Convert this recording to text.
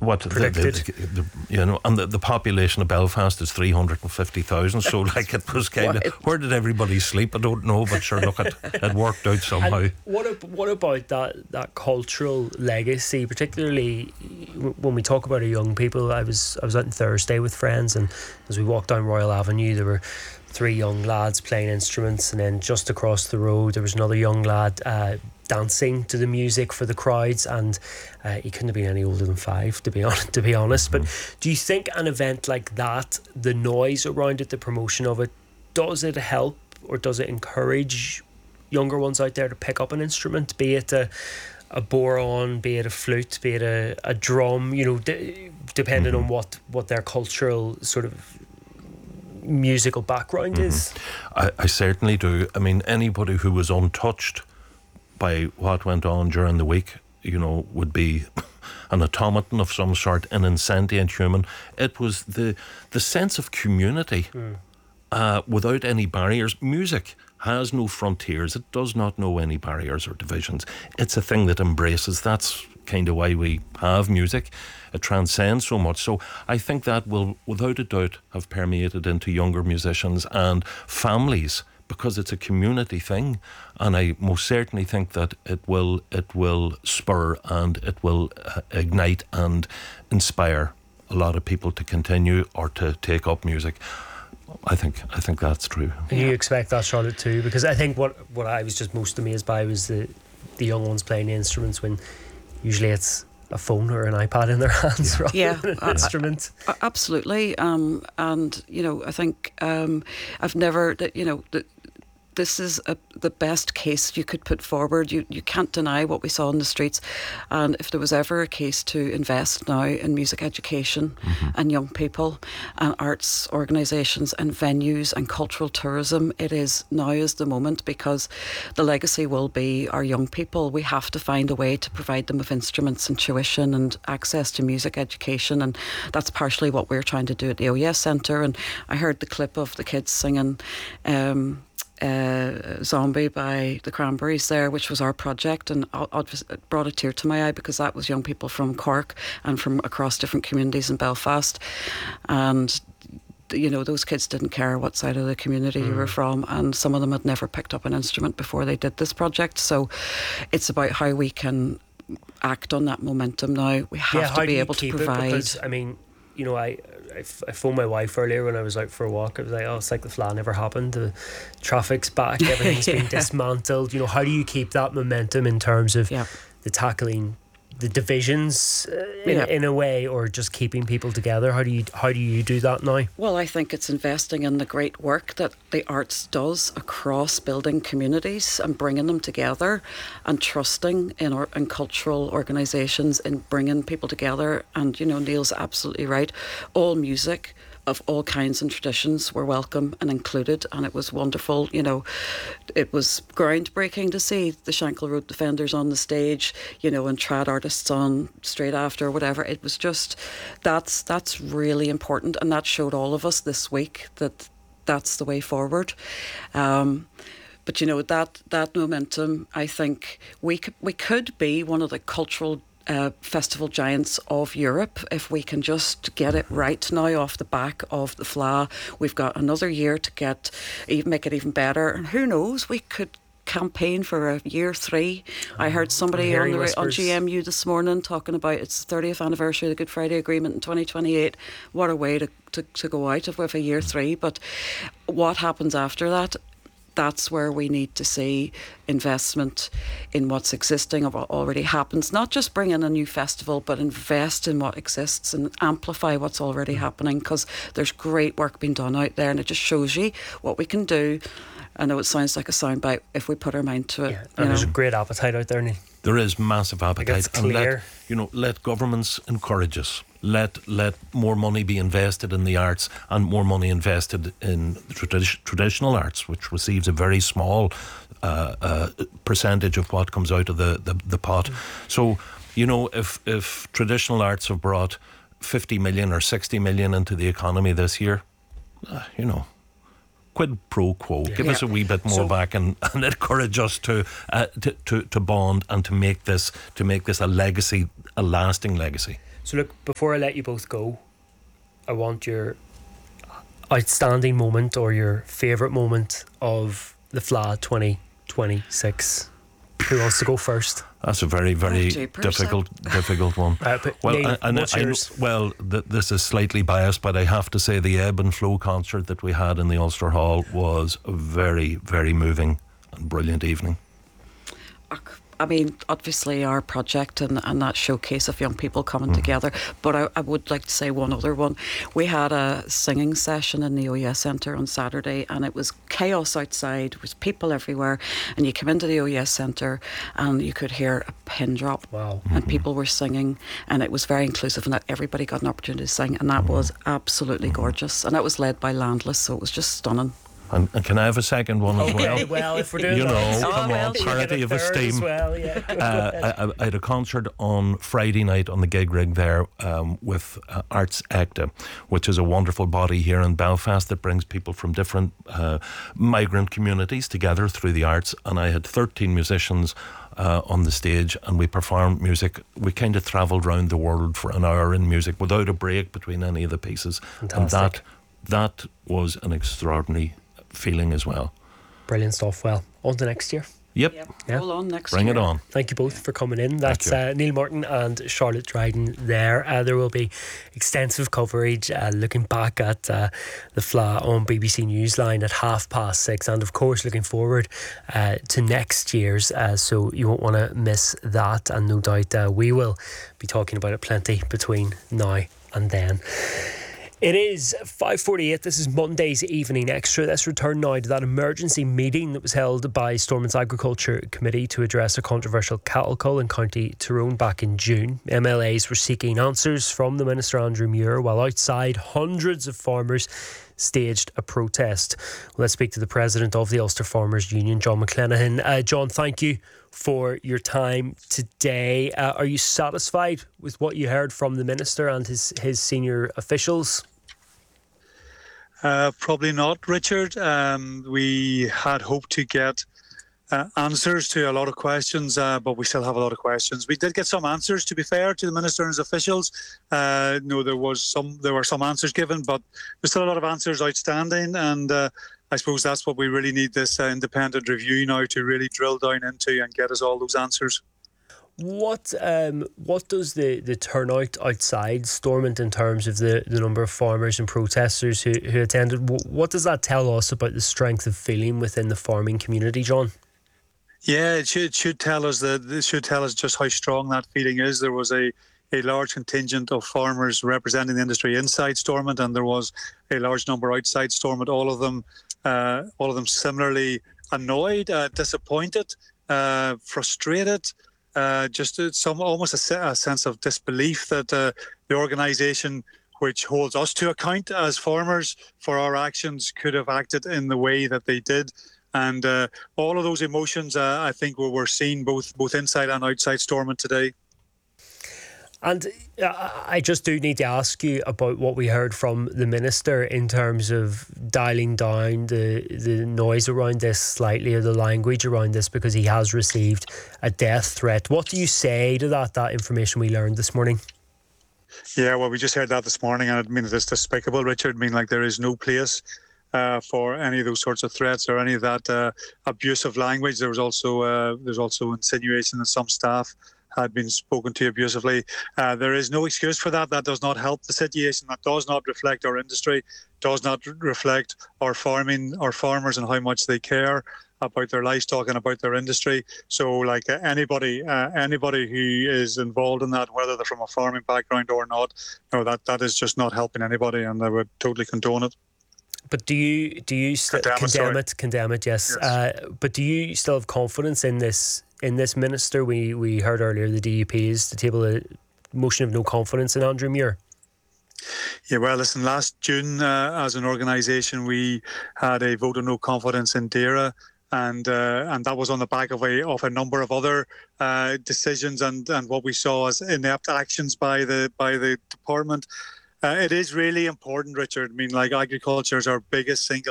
what predicted. And the population of Belfast is 350,000. So like it was kind of, where did everybody sleep? I don't know, but sure, look, it worked out somehow. And what about that cultural legacy, particularly when we talk about our young people? I was out on Thursday with friends, and as we walked down Royal Avenue, there were 3 young lads playing instruments, and then just across the road there was another young lad dancing to the music for the crowds, and he couldn't have been any older than 5, to be honest. But do you think an event like that, the noise around it, the promotion of it, does it help or does it encourage younger ones out there to pick up an instrument, be it a boron, be it a flute, be it a drum, depending on what their cultural sort of musical background is? I certainly do. I mean, anybody who was untouched by what went on during the week, would be an automaton of some sort, an insentient human. It was the sense of community without any barriers. Music has no frontiers. It does not know any barriers or divisions. It's a thing that embraces. That's kind of why we have music. It transcends so much. So I think that will, without a doubt, have permeated into younger musicians and families, because it's a community thing. And I most certainly think that it will spur and it will ignite and inspire a lot of people to continue or to take up music. I think that's true. And you expect that, Charlotte, too? Because I think what I was just most amazed by was the young ones playing the instruments, when usually it's a phone or an iPad in their hands rather than an instrument. Absolutely. And I think I've never this is the best case you could put forward. You can't deny what we saw in the streets. And if there was ever a case to invest now in music education and young people and arts organisations and venues and cultural tourism, now is the moment, because the legacy will be our young people. We have to find a way to provide them with instruments and tuition and access to music education, and that's partially what we're trying to do at the OES Centre. And I heard the clip of the kids singing Zombie by the Cranberries there, which was our project, and it brought a tear to my eye, because that was young people from Cork and from across different communities in Belfast, and those kids didn't care what side of the community you were from, and some of them had never picked up an instrument before they did this project. So it's about how we can act on that momentum now. We have to be able to provide. Because, I mean, I phoned my wife earlier when I was out for a walk. I was like, it's like the flat never happened. The traffic's back, everything's been dismantled. How do you keep that momentum in terms of the tackling the divisions in a way, or just keeping people together? How do you do that now? Well, I think it's investing in the great work that the arts does across building communities and bringing them together, and trusting in cultural organisations in bringing people together. And Neil's absolutely right. All music of all kinds and traditions were welcome and included, and it was wonderful. It was groundbreaking to see the Shankill Road Defenders on the stage, and trad artists on straight after, or whatever. It was just, that's really important, and that showed all of us this week that that's the way forward. But that momentum, I think we could be one of the cultural festival giants of Europe if we can just get it right now off the back of the FLA. We've got another year to make it even better, and who knows, we could campaign for a year 3. I heard somebody on GMU this morning talking about it's the 30th anniversary of the Good Friday Agreement in 2028. What a way to go out with a year 3. But what happens after that? That's where we need to see investment in what's existing, of what already happens. Not just bring in a new festival, but invest in what exists and amplify what's already happening, because there's great work being done out there, and it just shows you what we can do. I know it sounds like a soundbite if we put our mind to it. Yeah, and there's a great appetite out there, Niall. There is massive appetite. It's clear. And let governments encourage us. Let more money be invested in the arts, and more money invested in the traditional arts, which receives a very small percentage of what comes out of the pot. So, if traditional arts have brought 50 million or 60 million into the economy this year, quid pro quo. Give us a wee bit more back, and encourage us to bond and to make this a legacy, a lasting legacy. So look, before I let you both go, I want your outstanding moment or your favourite moment of the FLA 2026. Who wants to go first? That's a very, very difficult one. Well, Neil, this is slightly biased, but I have to say the Ebb and Flow concert that we had in the Ulster Hall was a very, very moving and brilliant evening. I mean, obviously our project and that showcase of young people coming together, but I would like to say one other one. We had a singing session in the OES Centre on Saturday, and it was chaos outside. There was people everywhere, and you come into the OES Centre and you could hear a pin drop. Wow. And people were singing, and it was very inclusive, and that everybody got an opportunity to sing, and that was absolutely gorgeous. And that was led by Landless, so it was just stunning. And can I have a second one as well? Okay, well, if we're doing come on, parity of esteem. Well, yeah. I had a concert on Friday night on the gig rig there with Arts Acta, which is a wonderful body here in Belfast that brings people from different migrant communities together through the arts. And I had 13 musicians on the stage, and we performed music. We kind of travelled around the world for an hour in music without a break between any of the pieces. Fantastic. And that was an extraordinary feeling as well. Brilliant stuff. Well, on to next year. Yep. Yeah. Hold on next Bring year. it on. Thank you both for coming in. That's Neil Martin and Charlotte Dryden there. There will be extensive coverage looking back at the FLA on BBC Newsline at 6:30, and of course looking forward to next year's, so you won't want to miss that, and no doubt we will be talking about it plenty between now and then. It is 5:48. This is Monday's Evening Extra. Let's return now to that emergency meeting that was held by Stormont's Agriculture Committee to address a controversial cattle cull in County Tyrone back in June. MLAs were seeking answers from the Minister Andrew Muir, while outside hundreds of farmers staged a protest. Let's speak to the President of the Ulster Farmers Union, John McClenaghan. John, thank you for your time today. Are you satisfied with what you heard from the Minister and his senior officials? Probably not, Richard. We had hoped to get answers to a lot of questions, but we still have a lot of questions. We did get some answers, to be fair, to the Minister and his officials. No, there were some answers given, but there's still a lot of answers outstanding, and I suppose that's what we really need, this independent review now to really drill down into and get us all those answers. What does the turnout outside Stormont in terms of the number of farmers and protesters who attended, what does that tell us about the strength of feeling within the farming community, John? Yeah, it should tell us just how strong that feeling is. There was a large contingent of farmers representing the industry inside Stormont, and there was a large number outside Stormont. All of them similarly annoyed, disappointed, frustrated. Just almost a sense of disbelief that the organisation which holds us to account as farmers for our actions could have acted in the way that they did. And all of those emotions, I think, were seen both inside and outside Stormont today. And I just do need to ask you about what we heard from the Minister in terms of dialing down the noise around this slightly, or the language around this, because he has received a death threat. What do you say to that information we learned this morning? Yeah, well, we just heard that this morning, and I mean, it's despicable, Richard. I mean, like, there is no place for any of those sorts of threats or any of that abusive language. There's also insinuation that some staff had been spoken to abusively. There is no excuse for that. That does not help the situation. That does not reflect our industry, does not reflect our farmers and how much they care about their livestock and about their industry. So, like, anybody who is involved in that, whether they're from a farming background or not, that is just not helping anybody, and I would totally condone it. But do you still condemn it? Yes. But do you still have confidence in this Minister? We heard earlier the DUP is to table a motion of no confidence in Andrew Muir. Yeah, well, listen, last June, as an organisation, we had a vote of no confidence in DAERA, and that was on the back of a number of other decisions and what we saw as inept actions by the department. It is really important, Richard. I mean, like, agriculture is our biggest single